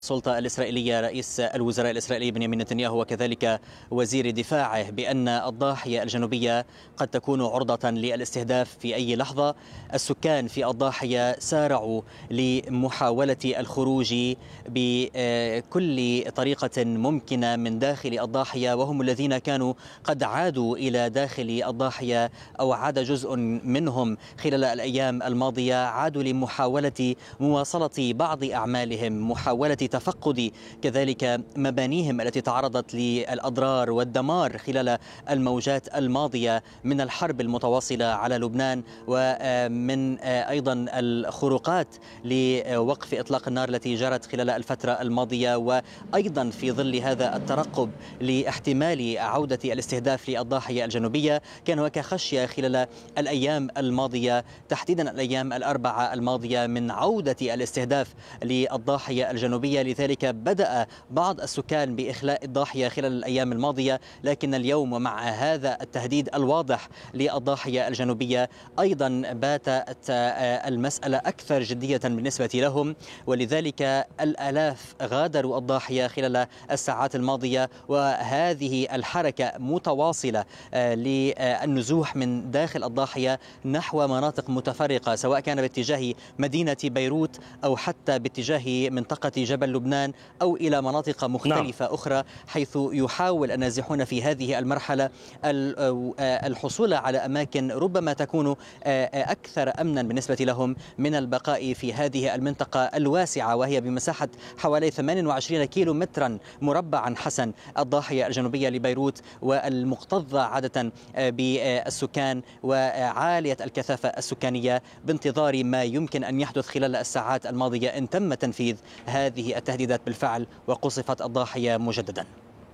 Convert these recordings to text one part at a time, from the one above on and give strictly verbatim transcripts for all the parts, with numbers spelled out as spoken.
السلطة الإسرائيلية رئيس الوزراء الإسرائيلي بنيامين نتنياهو وكذلك وزير دفاعه بأن الضاحية الجنوبية قد تكون عرضة للاستهداف في أي لحظة. السكان في الضاحية سارعوا لمحاولة الخروج بكل طريقة ممكنة من داخل الضاحية، وهم الذين كانوا قد عادوا إلى داخل الضاحية أو عاد جزء منهم خلال الأيام الماضية، عادوا لمحاولة مواصلة بعض أعمالهم، محاولة تفقد كذلك مبانيهم التي تعرضت للأضرار والدمار خلال الموجات الماضية من الحرب المتواصلة على لبنان، ومن أيضا الخروقات لوقف إطلاق النار التي جرت خلال الفترة الماضية، وأيضا في ظل هذا الترقب لاحتمال عودة الاستهداف للضاحية الجنوبية. كان هناك خشية خلال الأيام الماضية، تحديدا الأيام الأربعة الماضية، من عودة الاستهداف للضاحية الجنوبية. لذلك بدأ بعض السكان بإخلاء الضاحية خلال الأيام الماضية، لكن اليوم ومع هذا التهديد الواضح للضاحية الجنوبية أيضا باتت المسألة أكثر جدية بالنسبة لهم، ولذلك الآلاف غادروا الضاحية خلال الساعات الماضية، وهذه الحركة متواصلة للنزوح من داخل الضاحية نحو مناطق متفرقة، سواء كان باتجاه مدينة بيروت أو حتى باتجاه منطقة جبل لبنان أو إلى مناطق مختلفة نعم. أخرى، حيث يحاول النازحون في هذه المرحلة الحصول على أماكن ربما تكون أكثر أمنا بالنسبة لهم من البقاء في هذه المنطقة الواسعة، وهي بمساحة حوالي ثمانية وعشرين كيلو مترا مربعا حسن، الضاحية الجنوبية لبيروت، والمكتظة عادة بالسكان وعالية الكثافة السكانية، بانتظار ما يمكن أن يحدث خلال الساعات الماضية إن تم تنفيذ هذه التهديدات بالفعل وقصفت الضاحية مجددا.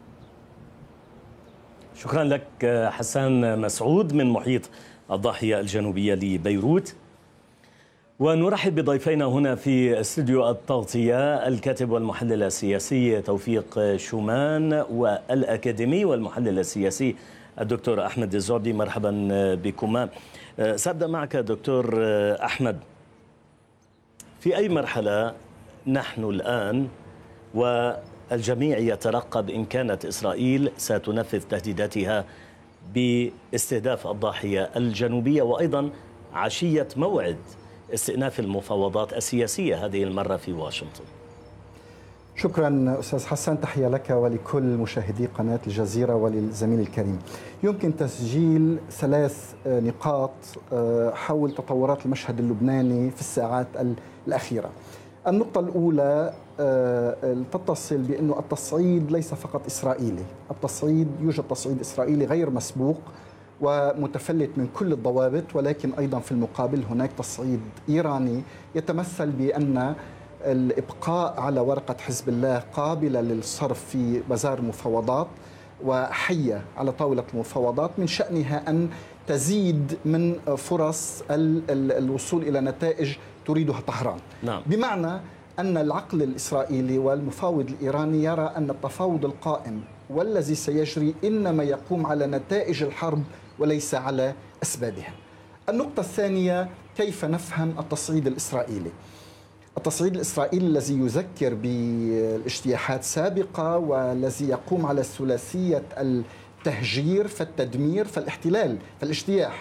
شكرا لك حسان مسعود من محيط الضاحية الجنوبية لبيروت. ونرحب بضيفينا هنا في استوديو التغطية، الكاتب والمحلل السياسي توفيق شومان، والأكاديمي والمحلل السياسي الدكتور أحمد الزعبي. مرحبا بكما. سأبدأ معك دكتور أحمد، في أي مرحلة نحن الآن والجميع يترقب إن كانت إسرائيل ستنفذ تهديداتها باستهداف الضاحية الجنوبية، وأيضا عشية موعد استئناف المفاوضات السياسية هذه المرة في واشنطن؟ شكرا أستاذ حسن، تحية لك ولكل مشاهدي قناة الجزيرة وللزميل الكريم. يمكن تسجيل ثلاث نقاط حول تطورات المشهد اللبناني في الساعات الأخيرة. النقطة الأولى تتصل بأنه التصعيد ليس فقط إسرائيلي، التصعيد يوجد تصعيد إسرائيلي غير مسبوق ومتفلت من كل الضوابط، ولكن أيضا في المقابل هناك تصعيد إيراني يتمثل بأن الإبقاء على ورقة حزب الله قابلة للصرف في بازار المفاوضات وحية على طاولة المفاوضات من شأنها أن تزيد من فرص الوصول إلى نتائج تريدها طهران. نعم. بمعنى أن العقل الإسرائيلي والمفاوض الإيراني يرى أن التفاوض القائم والذي سيجري إنما يقوم على نتائج الحرب وليس على أسبابها. النقطة الثانية، كيف نفهم التصعيد الإسرائيلي؟ التصعيد الإسرائيلي الذي يذكر بالاجتياحات سابقة والذي يقوم على ثلاثية التهجير فالتدمير فالاحتلال فالاجتياح.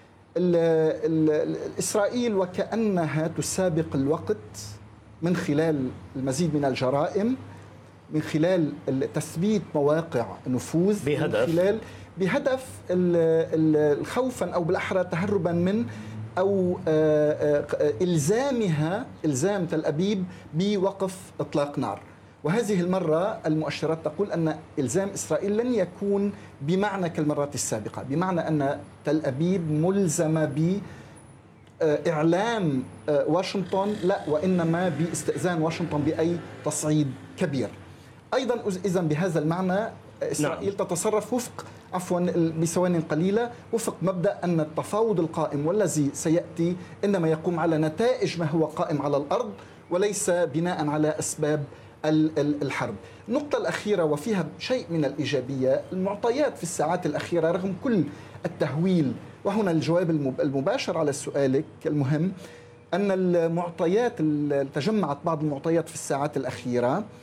إسرائيل وكأنها تسابق الوقت من خلال المزيد من الجرائم، من خلال تثبيت مواقع نفوذ، بهدف من خلال بهدف خوفا أو بالأحرى تهربا من أو إلزامها إلزام تل أبيب بوقف إطلاق نار. وهذه المرة المؤشرات تقول أن إلزام إسرائيل لن يكون بمعنى كالمرات السابقة، بمعنى أن تل أبيب ملزمة بإعلام واشنطن، لا، وإنما باستئذان واشنطن بأي تصعيد كبير. أيضا إذا بهذا المعنى إسرائيل نعم. تتصرف وفق عفوا بثوان قليلة وفق مبدأ أن التفاوض القائم والذي سيأتي إنما يقوم على نتائج ما هو قائم على الأرض وليس بناء على أسباب الحرب. النقطة الأخيرة وفيها شيء من الإيجابية، المعطيات في الساعات الأخيرة رغم كل التهويل، وهنا الجواب المباشر على سؤالك المهم، أن المعطيات تجمعت بعض المعطيات في الساعات الأخيرة